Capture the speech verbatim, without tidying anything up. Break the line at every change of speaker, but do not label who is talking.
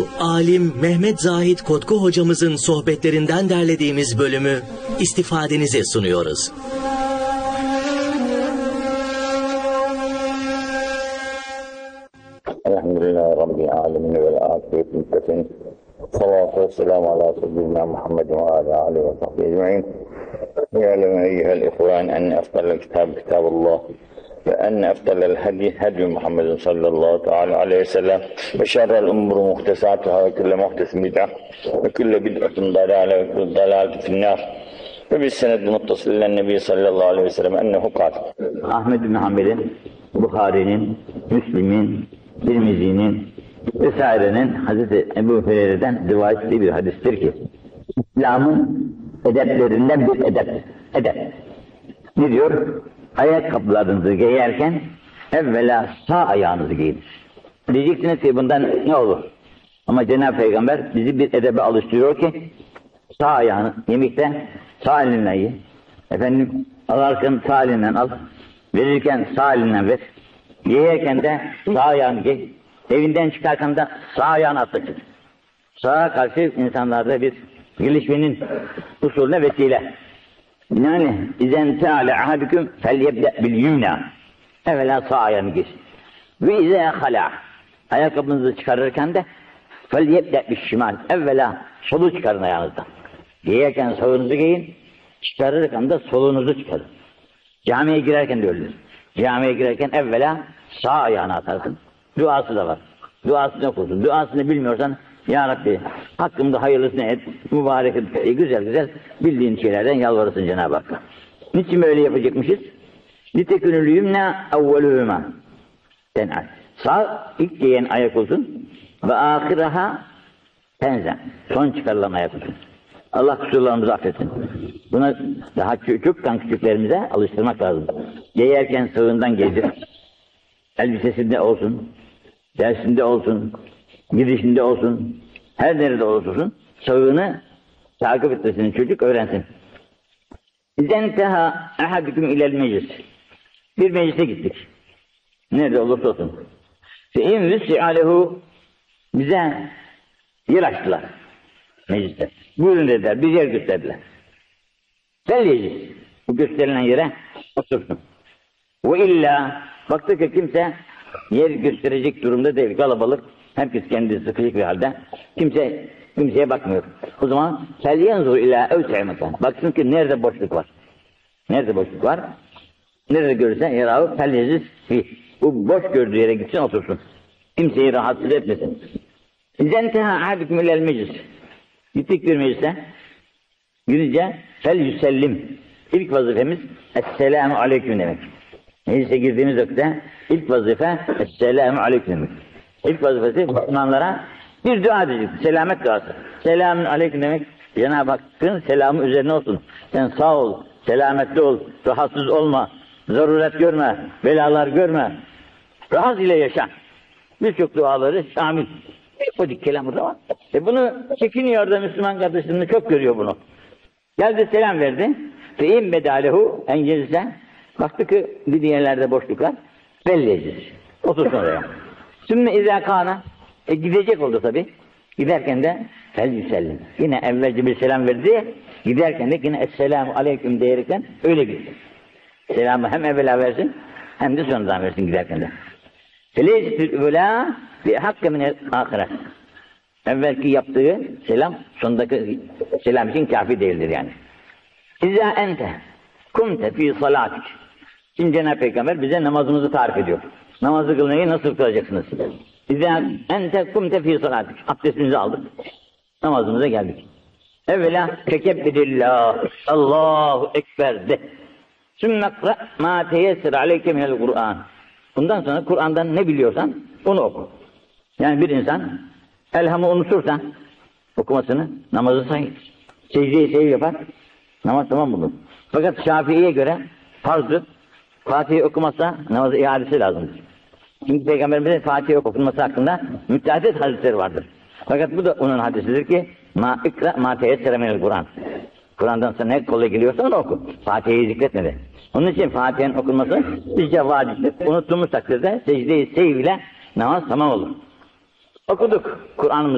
Alim Mehmet Zahit Kotku hocamızın sohbetlerinden derlediğimiz bölümü istifadenize sunuyoruz.
Elhamdülillahi Rabbil alemin vel âkibeti muttaqin. Salatu vesselamu ala seyyidina Muhammedin ve ala alihi ve sahbihi ecmaîn. Ya'lemu eyyuhel ihvan enne efdalel kitab kitabullah ve enne efdalel hadi hadi Muhammedin sallallahu teala aleyhi ve sellem ve şerrel umuru muhtesatuhâ ve külle muhtesin bid'ah ve külle bid'atun dalâle ve külle dalâletin finnâr. Ve biz senedli muttasillen nebi sallallahu aleyhi ve sellem ennehu kâl. Ahmed bin Hanbel'in, Buhari'nin, Müslim'in, Tirmizi'nin vesairenin Hazreti Ebu Hureyre'den rivayet ettiği bir hadistir ki İslam'ın edeplerinden bir edep. Edep. Ne diyor? Ayakkabılarınızı giyerken evvela sağ ayağınızı giyin. Diyeceksiniz ki bundan ne olur? Ama Cenab-ı Peygamber bizi bir edebe alıştırıyor ki sağ ayağını yemekten sağ elinle ye. Efendim alarken sağ elinden al. Verirken sağ elinden ver. Giyerken de sağ ayağını giy. Evinden çıkarken de sağ ayağını atla çık. Sağa karşı insanlarda bir gelişmenin usulüne vesile. Yani izen teala ahadüküm fel yebde bil yumna. Evvela sağ ayağını giy. Ve ize hala. Ayakkabınızı çıkarırken de fel yebde bil şimal. Evvela solu çıkarın ayağınızdan. Giyerken sağınızı giyin. Çıkarırken de solunuzu çıkarın. Camiye girerken de öyledir. Camiye girerken evvela sağ ayağını atarsın. Duası da var. Duasını okursun. Duasını bilmiyorsan Ya Rabbi hakkımda hayırlısını et, mübarek et, güzel güzel bildiğin şeylerden yalvarırsın Cenab-ı Hakk'a. Niçin böyle yapacakmışız? Nitekünül yümne evvelühüme. Tenal. Sağ ilk giyen ayak olsun ve ahiraha tenzen. Son çıkarılan ayak olsun. Allah kusurlarımızı affetsin. Buna daha çocuktan küçüklerimize alıştırmak lazım. Giyerken sığından gezdir. Elbisesinde olsun, dersinde olsun, gidişinde olsun, her nerede olursa olsun, sağını takip etmesini çocuk öğrensin. İzenteha ahadüküm ilel meclis. Bir meclise gittik. Nerede olursa olsun. Fe in vüs'i'alehu bize yer açtılar. Mecliste. Buyurun dediler, bir yer gösterdiler. Selleyeceğiz. Bu gösterilen yere otursun. Ve illa baktık ki kimse yer gösterecek durumda değil, kalabalık. Herkes kendisi sıkışık bir halde. Kimse kimseye bakmıyor. O zaman فَلْيَنْظُرْ اِلٰى اَوْسَعِ مَكَانٍ. Baksın ki nerede boşluk var. Nerede boşluk var? Nerede görürse يَرَاهُ فَلْيَزِزْ فِيهِ. Bu boş gördüğü yere gitsin otursun. Kimseyi rahatsız etmesin. اِذَنْتَهَا عَبِكُمْ اِلَى الْمَجِلِ. Gittik bir meclise. Girince فَلْيُسَلِّمْ. İlk vazifemiz Esselamu Aleyküm demek. Meclise girdiğimiz vakitte ilk vazife Esselamu Aleyküm demek. İlk vazifesi Müslümanlara bir dua edecek. Selamet duası. Selamun aleyküm demek Cenab-ı Hakk'ın selamı üzerine olsun. Sen sağ ol, selametli ol, rahatsız olma, zaruret görme, belalar görme. Rahat ile yaşa. Birçok duaları şamil. O dik kelam burada var. E bunu çekiniyor da Müslüman kardeşlerini çok görüyor bunu. Geldi selam verdi. Fe in bedalehu engelise. Baktı ki bir yerlerde boşluklar. Belleyeceğiz. Otursun oraya. Sümme izâ kâna. E gidecek oldu tabi. Giderken de fel yüsellim. Yine evvelce bir selam verdi. Giderken de yine esselamu aleyküm diyerekten öyle gitti. Selamı hem evvela versin hem de sonradan versin giderken de. Feleycetül üvelâ bi hakkı minel âhire. Evvelki yaptığı selam sondaki selam için kafi değildir yani. İzâ ente kumte fî salâtik. Şimdi Cenab-ı Peygamber bize namazımızı tarif ediyor. Namazı kılmayı nasıl kılacaksınız? İzâ ente kumte fî salâtik. Abdestimizi aldık. Namazımıza geldik. Evvela tekebbidillah. Allahu Ekber de. Sümme kra mâ teyessir aleyke minel Kur'an. Bundan sonra Kur'an'dan ne biliyorsan onu oku. Yani bir insan elhamı unutursa okumasını namazı sayı. Secdeyi sev yapar. Namaz tamam bulur. Fakat Şafii'ye göre farzdır. Fatih'i okumazsa namazı iadesi lazımdır. Çünkü Peygamberimizin Fatih'i okunması hakkında müteahhit hadisleri vardır. Fakat bu da onun hadisidir ki ma ikra ma teyessere minel Kur'an. Kur'an'dan sonra ne kolay geliyorsa onu oku. Fatih'i zikretmedi. Onun için Fatih'in okunması bizce vaciptir. Unuttuğumuz takdirde secde-i sev ile namaz tamam olur. Okuduk Kur'an'ımızı.